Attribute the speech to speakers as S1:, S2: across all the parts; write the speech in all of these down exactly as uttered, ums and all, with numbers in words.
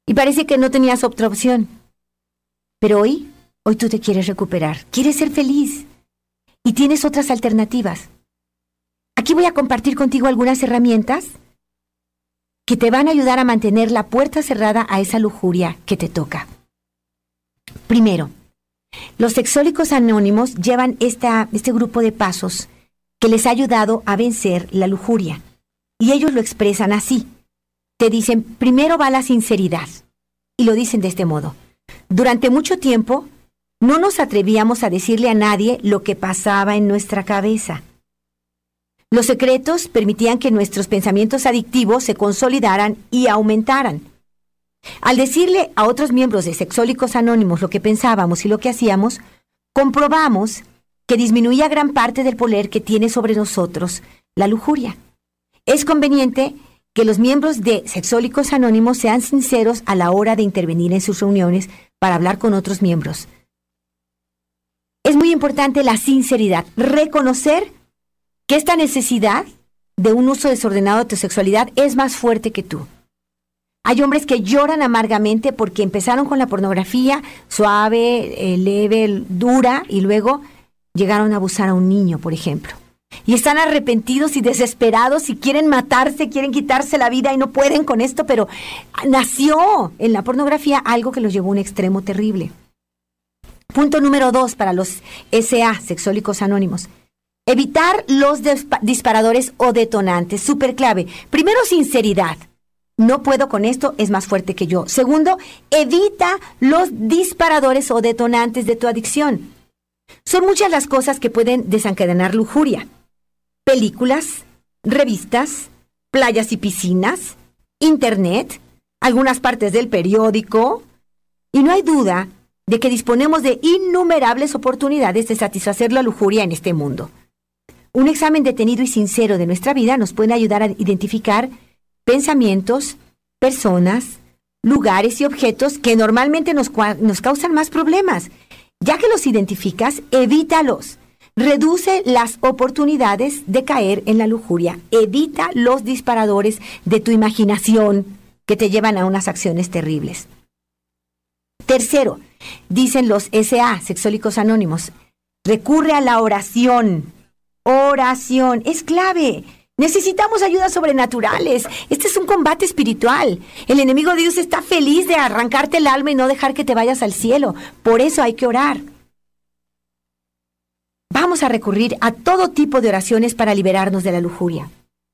S1: y parece que no tenías otra opción. Pero hoy, hoy tú te quieres recuperar, quieres ser feliz y tienes otras alternativas. Aquí voy a compartir contigo algunas herramientas que te van a ayudar a mantener la puerta cerrada a esa lujuria que te toca. Primero, los sexólicos anónimos llevan esta, este grupo de pasos que les ha ayudado a vencer la lujuria. Y ellos lo expresan así. Te dicen, primero va la sinceridad. Y lo dicen de este modo. Durante mucho tiempo, no nos atrevíamos a decirle a nadie lo que pasaba en nuestra cabeza. Los secretos permitían que nuestros pensamientos adictivos se consolidaran y aumentaran. Al decirle a otros miembros de Sexólicos Anónimos lo que pensábamos y lo que hacíamos, comprobamos que disminuía gran parte del poder que tiene sobre nosotros la lujuria. Es conveniente que los miembros de Sexólicos Anónimos sean sinceros a la hora de intervenir en sus reuniones para hablar con otros miembros. Es muy importante la sinceridad, reconocer que esta necesidad de un uso desordenado de tu sexualidad es más fuerte que tú. Hay hombres que lloran amargamente porque empezaron con la pornografía suave, eh, leve, dura, y luego llegaron a abusar a un niño, por ejemplo. Y están arrepentidos y desesperados y quieren matarse, quieren quitarse la vida y no pueden con esto, pero nació en la pornografía algo que los llevó a un extremo terrible. Punto número dos para los S A, Sexólicos Anónimos. Evitar los disparadores o detonantes, súper clave. Primero, sinceridad. No puedo con esto, es más fuerte que yo. Segundo, evita los disparadores o detonantes de tu adicción. Son muchas las cosas que pueden desencadenar lujuria. Películas, revistas, playas y piscinas, internet, algunas partes del periódico. Y no hay duda de que disponemos de innumerables oportunidades de satisfacer la lujuria en este mundo. Un examen detenido y sincero de nuestra vida nos puede ayudar a identificar pensamientos, personas, lugares y objetos que normalmente nos, nos causan más problemas. Ya que los identificas, evítalos. Reduce las oportunidades de caer en la lujuria. Evita los disparadores de tu imaginación que te llevan a unas acciones terribles. Tercero, dicen los S A, Sexólicos Anónimos, recurre a la oración. Oración es clave. Necesitamos ayudas sobrenaturales. Este es un combate espiritual. El enemigo de Dios está feliz de arrancarte el alma y no dejar que te vayas al cielo. Por eso hay que orar. Vamos a recurrir a todo tipo de oraciones para liberarnos de la lujuria.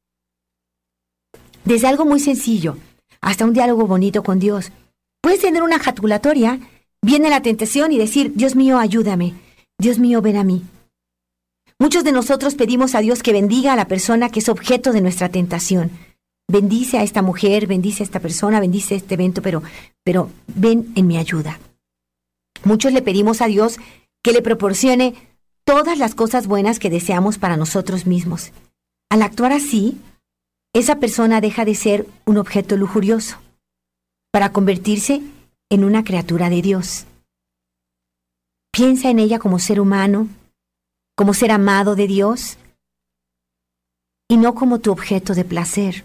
S1: Desde algo muy sencillo hasta un diálogo bonito con Dios. Puedes tener una ejaculatoria, viene la tentación y decir, Dios mío, ayúdame. Dios mío, ven a mí. Muchos de nosotros pedimos a Dios que bendiga a la persona que es objeto de nuestra tentación. Bendice a esta mujer, bendice a esta persona, bendice este evento, pero, pero ven en mi ayuda. Muchos le pedimos a Dios que le proporcione todas las cosas buenas que deseamos para nosotros mismos. Al actuar así, esa persona deja de ser un objeto lujurioso para convertirse en una criatura de Dios. Piensa en ella como ser humano, como ser amado de Dios y no como tu objeto de placer.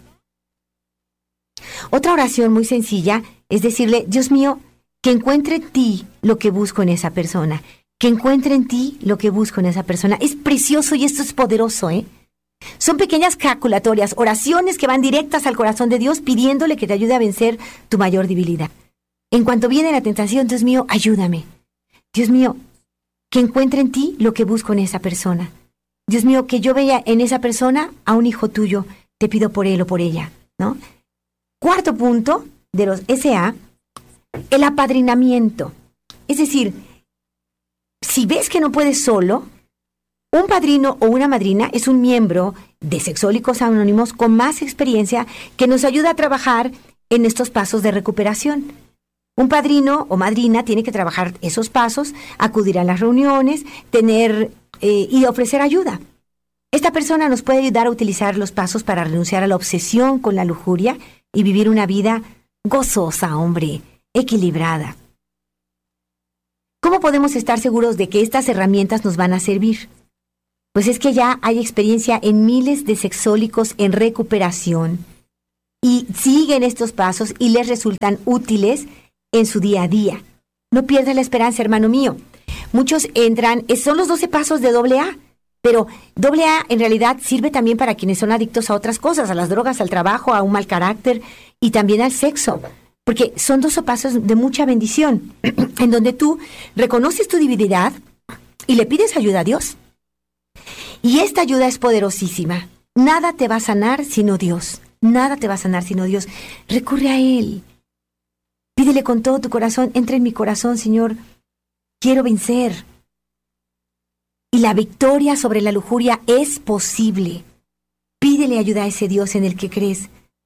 S1: Otra oración muy sencilla es decirle, Dios mío, que encuentre en ti lo que busco en esa persona, que encuentre en ti lo que busco en esa persona. Es precioso y esto es poderoso, ¿eh? Son pequeñas calculatorias, oraciones que van directas al corazón de Dios pidiéndole que te ayude a vencer tu mayor debilidad. En cuanto viene la tentación, Dios mío, ayúdame. Dios mío, que encuentre en ti lo que busco en esa persona. Dios mío, que yo vea en esa persona a un hijo tuyo, te pido por él o por ella, ¿no? Cuarto punto de los S A, el apadrinamiento. Es decir, si ves que no puedes solo, un padrino o una madrina es un miembro de Sexólicos Anónimos con más experiencia que nos ayuda a trabajar en estos pasos de recuperación. Un padrino o madrina tiene que trabajar esos pasos, acudir a las reuniones, tener eh, y ofrecer ayuda. Esta persona nos puede ayudar a utilizar los pasos para renunciar a la obsesión con la lujuria y vivir una vida gozosa, hombre, equilibrada. ¿Cómo podemos estar seguros de que estas herramientas nos van a servir? Pues es que ya hay experiencia en miles de sexólicos en recuperación y siguen estos pasos y les resultan útiles en su día a día. No pierdas la esperanza, hermano mío. Muchos entran, son los doce pasos de doble A, pero doble A en realidad sirve también para quienes son adictos a otras cosas, a las drogas, al trabajo, a un mal carácter y también al sexo, porque son doce pasos de mucha bendición, en donde tú reconoces tu divinidad y le pides ayuda a Dios. Y esta ayuda es poderosísima. Nada te va a sanar sino Dios. Nada te va a sanar sino Dios. Recurre a Él. Pídele con todo tu corazón, entra en mi corazón, Señor. Quiero vencer. Y la victoria sobre la lujuria es posible. Pídele ayuda a ese Dios en el que crees.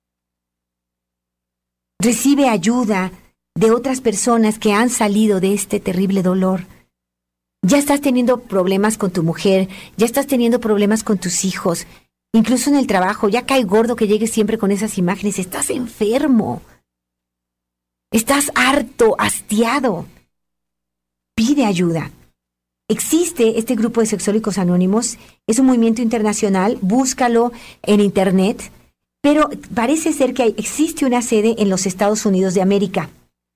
S1: Recibe ayuda de otras personas que han salido de este terrible dolor. Ya estás teniendo problemas con tu mujer, ya estás teniendo problemas con tus hijos, incluso en el trabajo, ya cae gordo que llegues siempre con esas imágenes, estás enfermo, estás harto, hastiado. Pide ayuda. Existe este grupo de Sexólicos Anónimos, es un movimiento internacional, búscalo en internet, pero parece ser que hay, existe una sede en los Estados Unidos de América.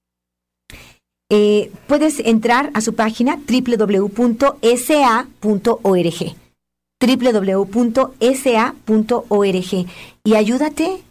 S1: Eh, puedes entrar a su página doble u doble u doble u punto s a punto org, doble u doble u doble u punto s a punto org, y ayúdate,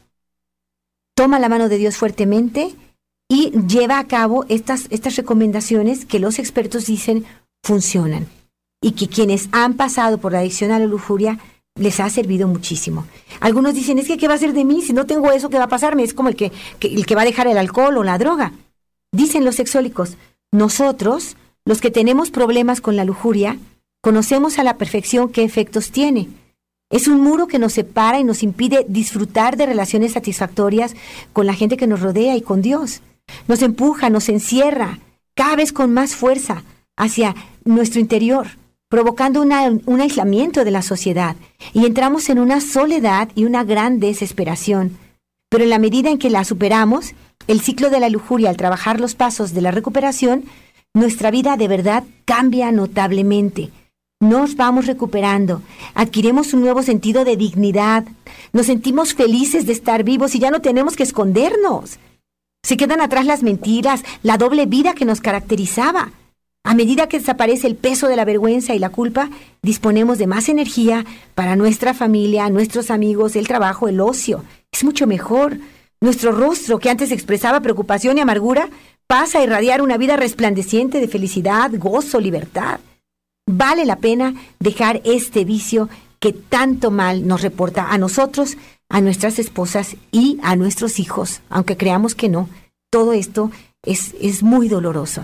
S1: toma la mano de Dios fuertemente y lleva a cabo estas, estas recomendaciones que los expertos dicen funcionan y que quienes han pasado por la adicción a la lujuria les ha servido muchísimo. Algunos dicen, es que ¿qué va a ser de mí? Si no tengo eso, ¿qué va a pasarme? Es como el que, que, el que va a dejar el alcohol o la droga. Dicen los sexólicos, nosotros, los que tenemos problemas con la lujuria, conocemos a la perfección qué efectos tiene. Es un muro que nos separa y nos impide disfrutar de relaciones satisfactorias con la gente que nos rodea y con Dios. Nos empuja, nos encierra, cada vez con más fuerza hacia nuestro interior, provocando una, un aislamiento de la sociedad, y entramos en una soledad y una gran desesperación. Pero en la medida en que la superamos, el ciclo de la lujuria, al trabajar los pasos de la recuperación, nuestra vida de verdad cambia notablemente. Nos vamos recuperando, adquirimos un nuevo sentido de dignidad, nos sentimos felices de estar vivos y ya no tenemos que escondernos. Se quedan atrás las mentiras, la doble vida que nos caracterizaba. A medida que desaparece el peso de la vergüenza y la culpa, disponemos de más energía para nuestra familia, nuestros amigos, el trabajo, el ocio. Es mucho mejor. Nuestro rostro, que antes expresaba preocupación y amargura, pasa a irradiar una vida resplandeciente de felicidad, gozo, libertad. Vale la pena dejar este vicio que tanto mal nos reporta a nosotros, a nuestras esposas y a nuestros hijos, aunque creamos que no. Todo esto es, es muy doloroso.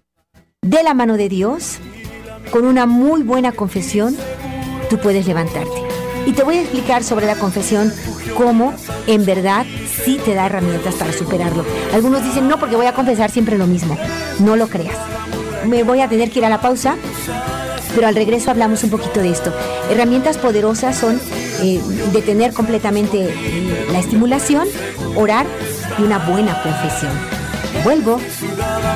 S1: De la mano de Dios, con una muy buena confesión, tú puedes levantarte. Y te voy a explicar sobre la confesión cómo en verdad sí te da herramientas para superarlo. Algunos dicen, no, porque voy a confesar siempre lo mismo. No lo creas. Me voy a tener que ir a la pausa, pero al regreso hablamos un poquito de esto. Herramientas poderosas son eh, detener completamente eh, la estimulación, orar y una buena confesión. Vuelvo.